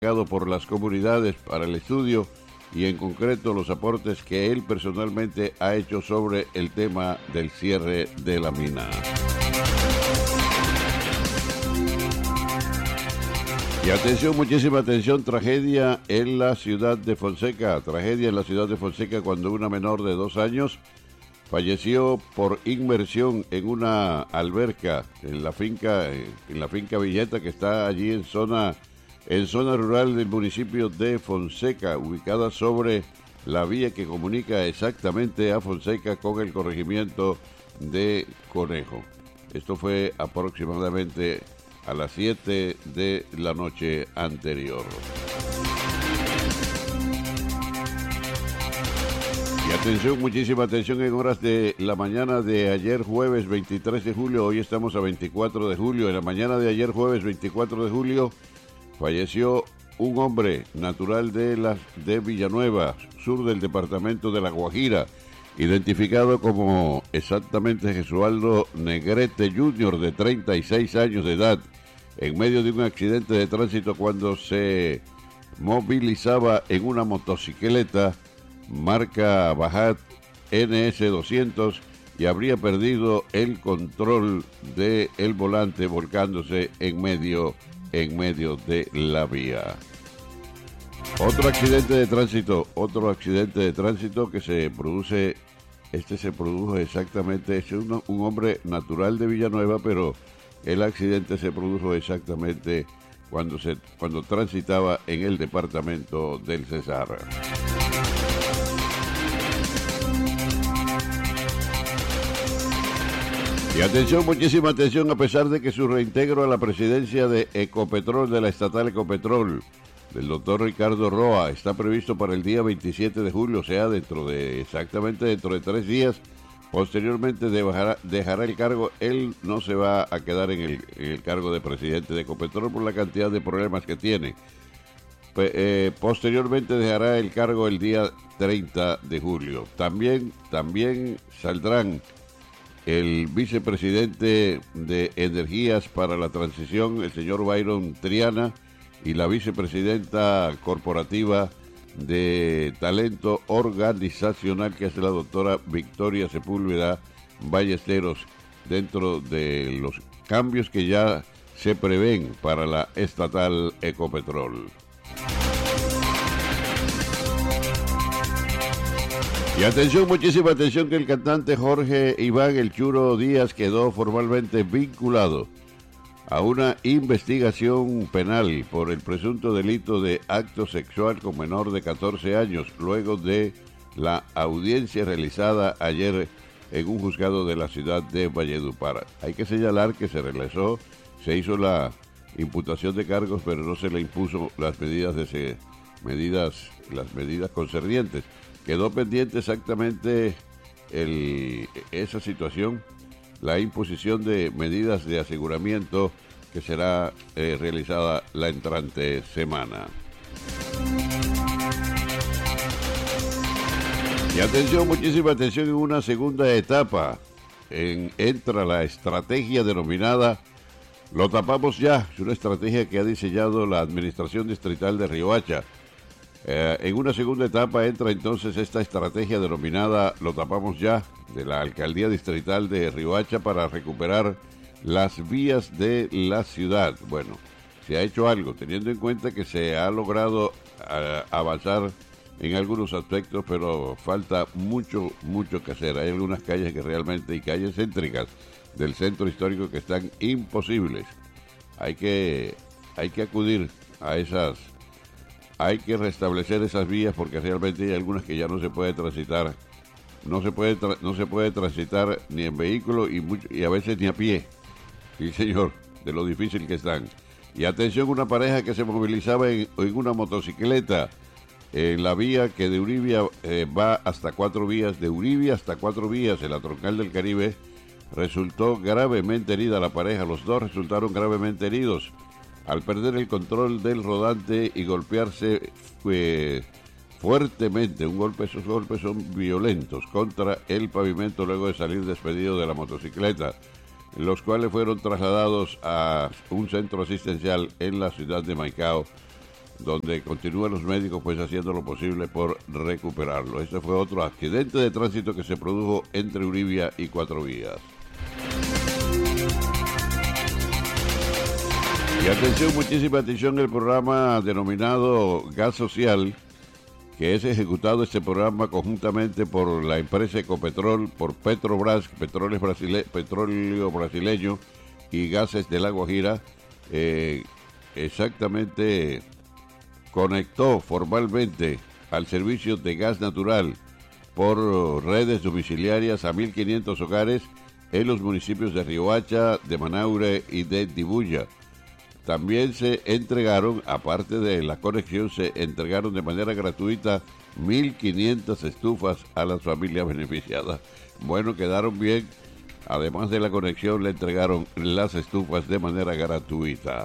por las comunidades para el estudio y en concreto los aportes que él personalmente ha hecho sobre el tema del cierre de la mina. Y atención, muchísima atención, tragedia en la ciudad de Fonseca. Tragedia en la ciudad de Fonseca cuando una menor de 2 años falleció por inmersión en una alberca en la finca Villeta, que está allí en zona rural del municipio de Fonseca, ubicada sobre la vía que comunica exactamente a Fonseca con el corregimiento de Conejo. Esto fue aproximadamente a las 7 de la noche anterior. Y atención, muchísima atención, en horas de la mañana de ayer jueves 23 de julio, hoy estamos a 24 de julio, en la mañana de ayer jueves 24 de julio, falleció un hombre natural de Villanueva, sur del departamento de La Guajira, identificado como exactamente Jesualdo Negrete Jr., de 36 años de edad, en medio de un accidente de tránsito cuando se movilizaba en una motocicleta marca Bajat NS200 y habría perdido el control del volante volcándose en medio de la vía. Otro accidente de tránsito que se produjo exactamente, es un hombre natural de Villanueva, pero el accidente se produjo exactamente cuando transitaba en el departamento del Cesar. Y atención, muchísima atención, a pesar de que su reintegro a la presidencia de Ecopetrol, de la estatal Ecopetrol, del doctor Ricardo Roa, está previsto para el día 27 de julio, o sea, dentro de 3 días. Posteriormente dejará el cargo. Él no se va a quedar en el cargo de presidente de Ecopetrol por la cantidad de problemas que tiene. Posteriormente dejará el cargo el día 30 de julio. También saldrán el vicepresidente de Energías para la Transición, el señor Byron Triana, y la vicepresidenta corporativa de Talento Organizacional, que es la doctora Victoria Sepúlveda Ballesteros, dentro de los cambios que ya se prevén para la estatal Ecopetrol. Y atención, muchísima atención, que el cantante Jorge Iván El Churo Díaz quedó formalmente vinculado a una investigación penal por el presunto delito de acto sexual con menor de 14 años, luego de la audiencia realizada ayer en un juzgado de la ciudad de Valledupar. Hay que señalar que se hizo la imputación de cargos, pero no se le impuso las medidas concernientes. Quedó pendiente exactamente esa situación, la imposición de medidas de aseguramiento, que será realizada la entrante semana. Y atención, muchísima atención, en una segunda etapa entra la estrategia denominada Lo Tapamos Ya. Es una estrategia que ha diseñado la Administración Distrital de Riohacha. En una segunda etapa entra entonces esta estrategia denominada Lo Tapamos Ya, de la Alcaldía Distrital de Riohacha, para recuperar las vías de la ciudad. Bueno, se ha hecho algo, teniendo en cuenta que se ha logrado avanzar en algunos aspectos, pero falta mucho que hacer. Hay algunas calles que realmente, y calles céntricas del centro histórico, que están imposibles. Hay que acudir a esas. Hay que restablecer esas vías, porque realmente hay algunas que ya no se puede transitar. No se puede transitar ni en vehículo y a veces ni a pie. Sí, señor, de lo difícil que están. Y atención, una pareja que se movilizaba en una motocicleta en la vía que de Uribia va hasta 4 vías, de Uribia hasta 4 vías, en la troncal del Caribe, resultó gravemente herida la pareja. Los dos resultaron gravemente heridos al perder el control del rodante y golpearse fuertemente. Esos golpes son violentos contra el pavimento luego de salir despedido de la motocicleta, los cuales fueron trasladados a un centro asistencial en la ciudad de Maicao. donde continúan los médicos pues haciendo lo posible por recuperarlo. Este fue otro accidente de tránsito que se produjo entre Uribia y Cuatro Vías. Y atención, muchísima atención, el programa denominado Gas Social, que es ejecutado este programa conjuntamente por la empresa Ecopetrol, por Petrobras, Petróleo Brasileño y Gases de La Guajira, exactamente conectó formalmente al servicio de gas natural por redes domiciliarias a 1.500 hogares en los municipios de Riohacha, de Manaure y de Dibuya. También se entregaron, aparte de la conexión, se entregaron de manera gratuita 1.500 estufas a las familias beneficiadas. Bueno, quedaron bien. Además de la conexión, le entregaron las estufas de manera gratuita.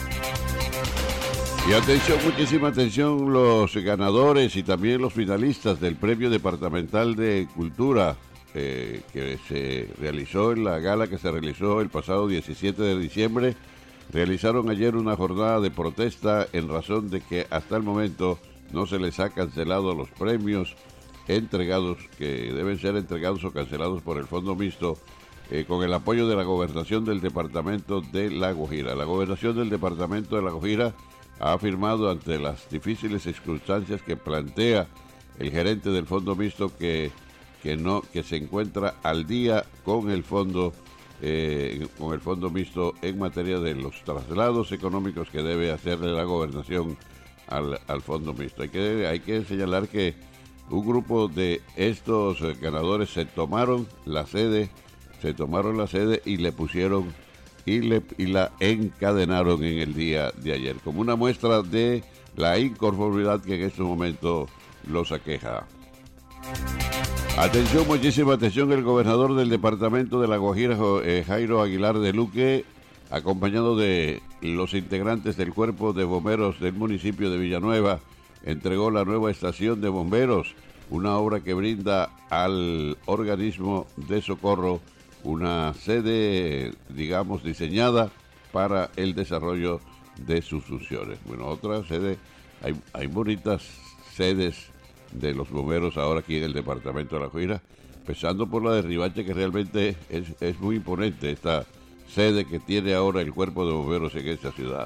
Y atención, muchísima atención, los ganadores y también los finalistas del Premio Departamental de Cultura que se realizó en la gala que se realizó el pasado 17 de diciembre. Realizaron ayer una jornada de protesta en razón de que hasta el momento no se les ha cancelado los premios entregados, que deben ser entregados o cancelados por el Fondo Mixto, con el apoyo de la Gobernación del Departamento de La Guajira. La Gobernación del Departamento de La Guajira ha afirmado ante las difíciles circunstancias que plantea el gerente del Fondo Mixto que se encuentra al día con el Fondo Mixto en materia de los traslados económicos que debe hacerle la gobernación al Fondo Mixto. Hay que señalar que un grupo de estos ganadores se tomaron la sede y le pusieron y la encadenaron en el día de ayer, como una muestra de la inconformidad que en este momento los aqueja. Atención, muchísima atención, el gobernador del departamento de La Guajira, Jairo Aguilar de Luque, acompañado de los integrantes del cuerpo de bomberos del municipio de Villanueva, entregó la nueva estación de bomberos, una obra que brinda al organismo de socorro una sede, digamos, diseñada para el desarrollo de sus funciones. Bueno, otra sede, hay bonitas sedes de los bomberos ahora aquí en el departamento de La Guajira, empezando por la de Riohacha, que realmente es muy imponente esta sede que tiene ahora el cuerpo de bomberos en esta ciudad.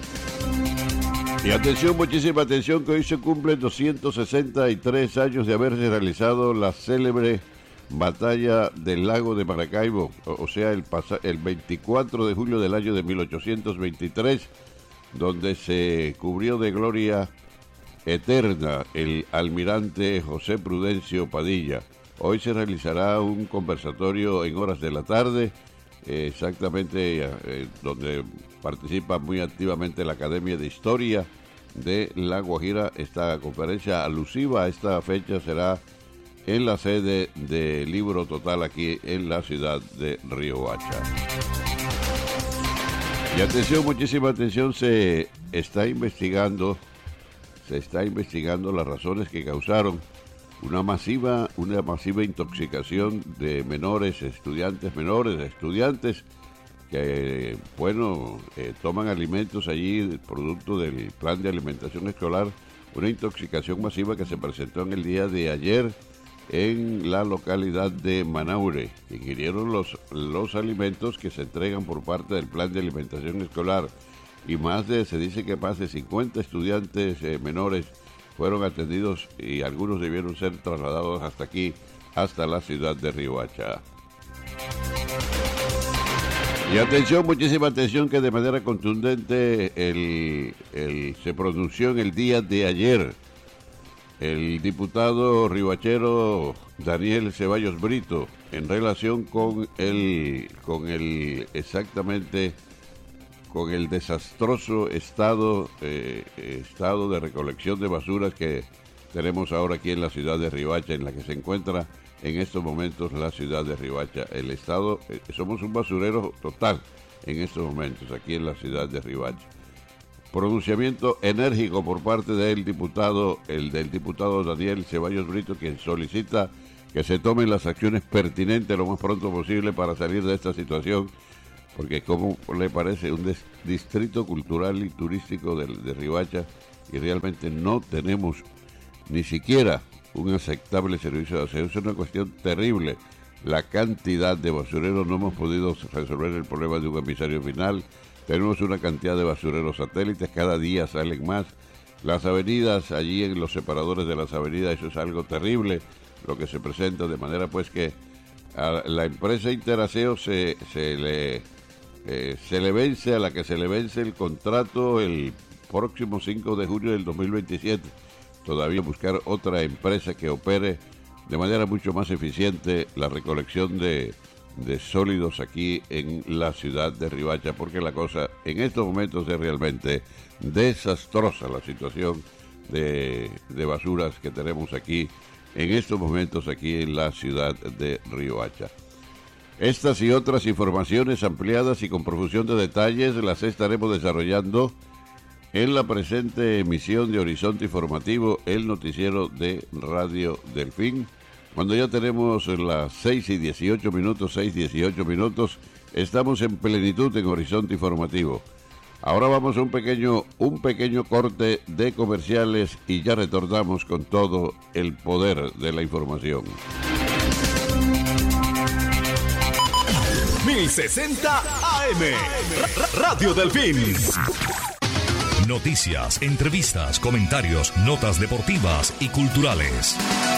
Y atención, muchísima atención, que hoy se cumplen 263 años de haberse realizado la célebre batalla del lago de Maracaibo, o sea, el 24 de julio del año de 1823, donde se cubrió de gloria eterna el almirante José Prudencio Padilla. Hoy se realizará un conversatorio en horas de la tarde, exactamente donde participa muy activamente la Academia de Historia de La Guajira. Esta conferencia alusiva a esta fecha será en la sede de Libro Total aquí en la ciudad de Riohacha. Y atención, muchísima atención, se está investigando las razones que causaron una masiva intoxicación de estudiantes que, toman alimentos allí, producto del plan de alimentación escolar, una intoxicación masiva que se presentó en el día de ayer en la localidad de Manaure, que ingirieron los alimentos que se entregan por parte del plan de alimentación escolar, y se dice que más de 50 estudiantes menores fueron atendidos y algunos debieron ser trasladados hasta la ciudad de Riohacha. Y atención, muchísima atención, que de manera contundente se pronunció en el día de ayer el diputado riohachero Daniel Ceballos Brito en relación con el desastroso estado de recolección de basuras que tenemos ahora aquí en la ciudad de Riohacha, en la que se encuentra en estos momentos la ciudad de Riohacha. El estado, somos un basurero total en estos momentos aquí en la ciudad de Riohacha. Pronunciamiento enérgico por parte del diputado Daniel Ceballos Brito, quien solicita que se tomen las acciones pertinentes lo más pronto posible para salir de esta situación, porque como le parece un distrito cultural y turístico de Riohacha y realmente no tenemos ni siquiera un aceptable servicio de aseo. Es una cuestión terrible. La cantidad de basureros, no hemos podido resolver el problema de un emisario final. Tenemos una cantidad de basureros satélites, cada día salen más. Las avenidas, allí en los separadores de las avenidas, eso es algo terrible, lo que se presenta, de manera pues que a la empresa Interaseo se le vence, a la que se le vence el contrato el próximo 5 de junio del 2027. Todavía buscar otra empresa que opere de manera mucho más eficiente la recolección de sólidos aquí en la ciudad de Riohacha, porque la cosa en estos momentos es realmente desastrosa, la situación de basuras que tenemos aquí en estos momentos aquí en la ciudad de Riohacha. Estas y otras informaciones ampliadas y con profusión de detalles las estaremos desarrollando en la presente emisión de Horizonte Informativo, el noticiero de Radio Delfín. Cuando ya tenemos las 6:18 minutos, estamos en plenitud en Horizonte Informativo. Ahora vamos a un pequeño corte de comerciales y ya retornamos con todo el poder de la información. 1060 AM, Radio Delfín. Noticias, entrevistas, comentarios, notas deportivas y culturales.